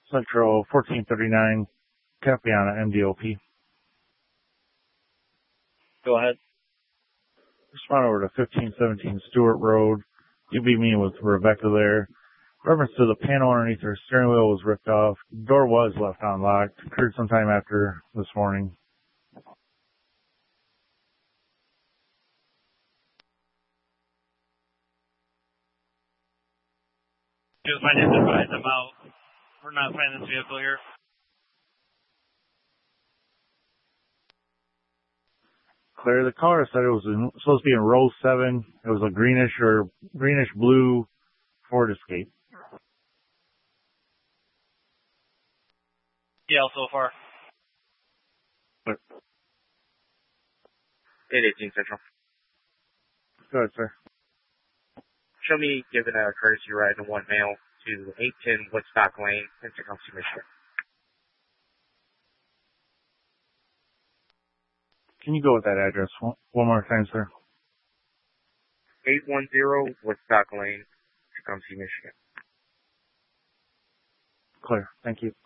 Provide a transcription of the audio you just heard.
Central 1439, Capiana, MDOP. Go ahead. Respond over to 1517 Stewart Road. You'll be meeting with Rebecca there. Reference to the panel underneath her steering wheel was ripped off. The door was left unlocked. Occurred sometime after this morning. Just my name advise I'm out. We're not finding this vehicle here. Clear. The caller said it was supposed to be in row 7. It was a greenish blue Ford Escape. Yeah, so far. 818 Central. Go ahead, sir. Show me giving a courtesy ride in one male to 810 Woodstock Lane in Tecumseh, Michigan. Can you go with that address one more time, sir? 810 Woodstock Lane, Tecumseh, Michigan. Clear. Thank you.